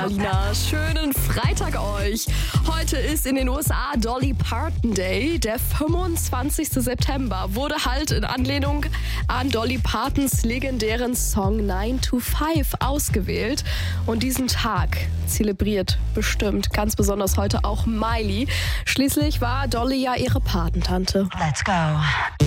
Paulina. Schönen Freitag euch. Heute ist in den USA Dolly Parton Day. Der 25. September wurde halt in Anlehnung an Dolly Partons legendären Song 9 to 5 ausgewählt. Und diesen Tag zelebriert bestimmt ganz besonders heute auch Miley. Schließlich war Dolly ja ihre Patentante. Let's go.